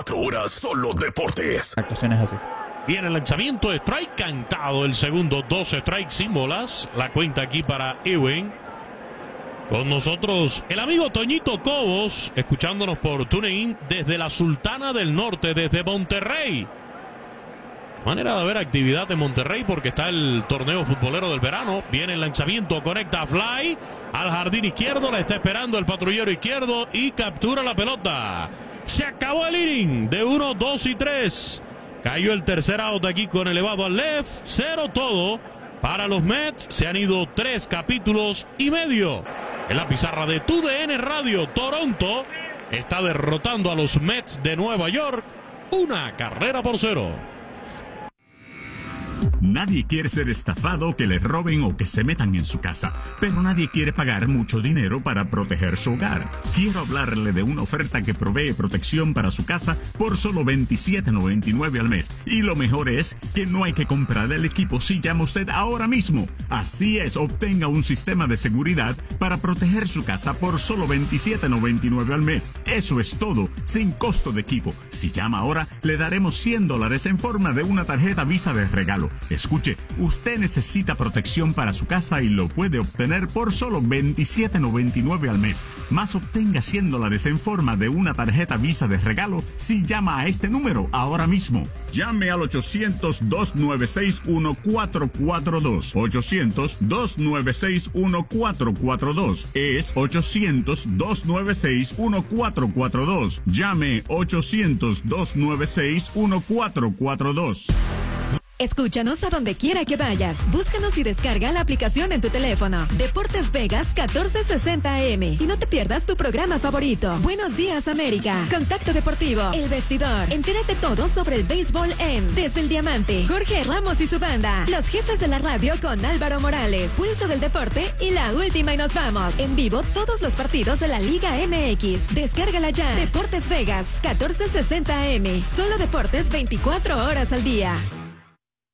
Horas solo deportes. Actuaciones así. Viene el lanzamiento de strike cantado. El segundo, 2 strikes sin bolas. La cuenta aquí para Ewing. Con nosotros el amigo Toñito Cobos, escuchándonos por TuneIn desde la Sultana del Norte, desde Monterrey. Manera de haber actividad en Monterrey porque está el torneo futbolero del verano. Viene el lanzamiento, conecta a fly al jardín izquierdo, la está esperando el patrullero izquierdo y captura la pelota. Se acabó el inning de 1, 2 y 3. Cayó el tercer out aquí con elevado al left. 0 todo para los Mets. Se han ido 3 capítulos y medio. En la pizarra de TUDN Radio, Toronto está derrotando a los Mets de Nueva York 1-0. Nadie quiere ser estafado, que le roben o que se metan en su casa, pero nadie quiere pagar mucho dinero para proteger su hogar. Quiero hablarle de una oferta que provee protección para su casa por solo $27.99 al mes. Y lo mejor es que no hay que comprar el equipo si llama usted ahora mismo. Así es, obtenga un sistema de seguridad para proteger su casa por solo $27.99 al mes. Eso es todo, sin costo de equipo. Si llama ahora, le daremos $100 en forma de una tarjeta Visa de regalo. Escuche, usted necesita protección para su casa y lo puede obtener por solo $27.99 al mes. Más obtenga $100 en forma de una tarjeta Visa de regalo si llama a este número ahora mismo. Llame al 800-296-1442. 800-296-1442. Es 800-296-1442. Llame 800-296-1442. Escúchanos a donde quiera que vayas. Búscanos y descarga la aplicación en tu teléfono. Deportes Vegas 1460 AM. Y no te pierdas tu programa favorito. Buenos Días América. Contacto Deportivo. El Vestidor. Entérate todo sobre el béisbol en Desde el Diamante. Jorge Ramos y su banda. Los jefes de la radio con Álvaro Morales. Pulso del deporte y la última y nos vamos. En vivo todos los partidos de la Liga MX. Descárgala ya. Deportes Vegas 1460 AM. Solo deportes 24 horas al día.